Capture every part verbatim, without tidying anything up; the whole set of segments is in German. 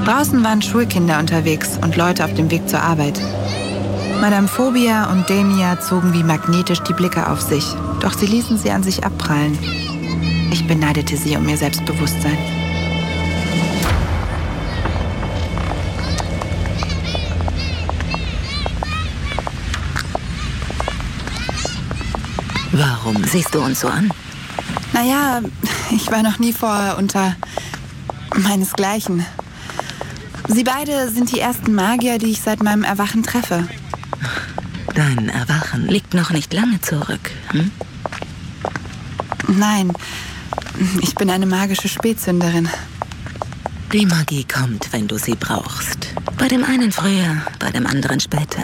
Draußen waren Schulkinder unterwegs und Leute auf dem Weg zur Arbeit. Madame Phobia und Damia zogen wie magnetisch die Blicke auf sich, doch sie ließen sie an sich abprallen. Ich beneidete sie um ihr Selbstbewusstsein. Warum siehst du uns so an? Naja, ich war noch nie vorher unter meinesgleichen. Sie beide sind die ersten Magier, die ich seit meinem Erwachen treffe. Dein Erwachen liegt noch nicht lange zurück, hm? Nein, ich bin eine magische Spätsünderin. Die Magie kommt, wenn du sie brauchst. Bei dem einen früher, bei dem anderen später.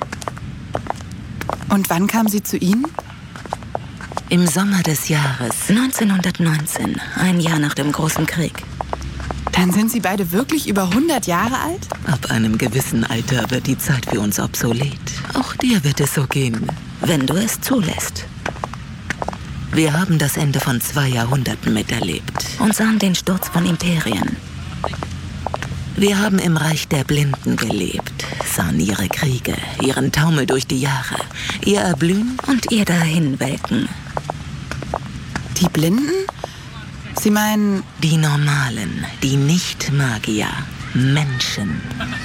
Und wann kam sie zu Ihnen? Im Sommer des Jahres neunzehnhundertneunzehn, ein Jahr nach dem Großen Krieg. Dann sind Sie beide wirklich über hundert Jahre alt? Ab einem gewissen Alter wird die Zeit für uns obsolet. Auch dir wird es so gehen, wenn du es zulässt. Wir haben das Ende von zwei Jahrhunderten miterlebt und sahen den Sturz von Imperien. Wir haben im Reich der Blinden gelebt, sahen ihre Kriege, ihren Taumel durch die Jahre, ihr Erblühen und ihr Dahinwelken. Die Blinden? Sie meinen... Die Normalen, die Nicht-Magier, Menschen.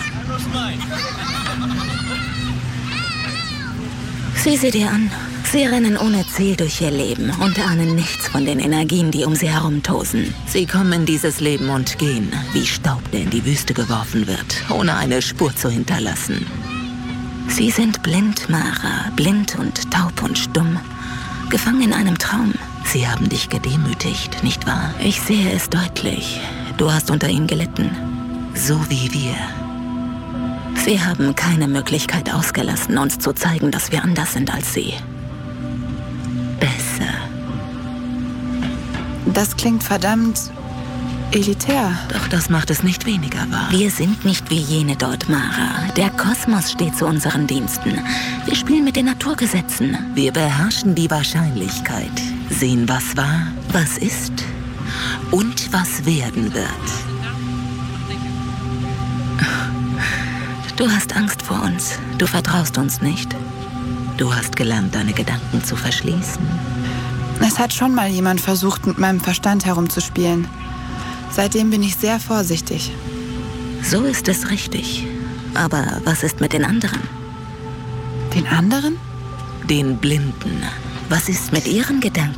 Sieh sie dir an. Sie rennen ohne Ziel durch ihr Leben und ahnen nichts von den Energien, die um sie herumtosen. Sie kommen in dieses Leben und gehen, wie Staub, der in die Wüste geworfen wird, ohne eine Spur zu hinterlassen. Sie sind blind, Mara, blind und taub und stumm, gefangen in einem Traum. Sie haben dich gedemütigt, nicht wahr? Ich sehe es deutlich. Du hast unter ihnen gelitten, so wie wir. Sie haben keine Möglichkeit ausgelassen, uns zu zeigen, dass wir anders sind als sie. Besser. Das klingt verdammt elitär. Doch das macht es nicht weniger wahr. Wir sind nicht wie jene dort, Mara. Der Kosmos steht zu unseren Diensten. Wir spielen mit den Naturgesetzen. Wir beherrschen die Wahrscheinlichkeit. Sehen, was war, was ist und was werden wird. Du hast Angst vor uns. Du vertraust uns nicht. Du hast gelernt, deine Gedanken zu verschließen. Es hat schon mal jemand versucht, mit meinem Verstand herumzuspielen. Seitdem bin ich sehr vorsichtig. So ist es richtig. Aber was ist mit den anderen? Den anderen? Den Blinden. Was ist mit ihren Gedanken?